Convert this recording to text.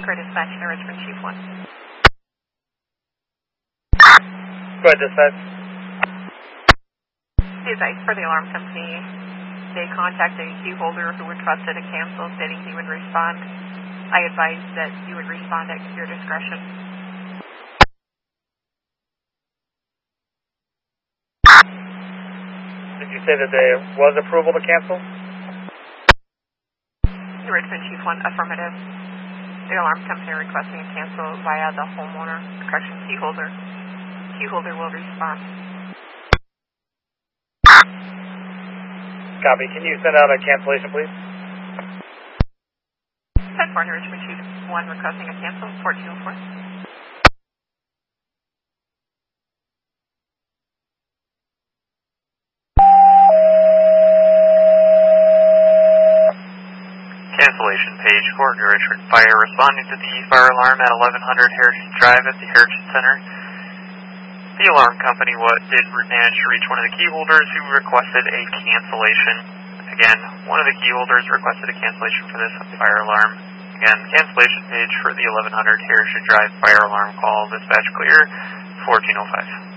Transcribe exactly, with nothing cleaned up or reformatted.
Baker dispatch to Richmond Chief one. Go ahead, dispatch. The advice for the alarm company, they contacted a key holder who requested a cancel, stating he would respond. I advise that you would respond at your discretion. Did you say that there was approval to cancel? The Richmond Chief one, affirmative. The alarm company requesting a cancel via the homeowner, correction, key holder. Key holder will respond. Copy. Can you send out a cancellation, please? ten four, Richmond Chief one requesting a cancel, fourteen oh four. Cancellation page for New Richmond Fire responding to the fire alarm at eleven hundred Heritage Drive at the Heritage Center. The alarm company what did manage to reach one of the key holders who requested a cancellation. Again, one of the key holders requested a cancellation for this fire alarm. Again, cancellation page for the eleven hundred Heritage Drive fire alarm call. Dispatch clear, fourteen oh five.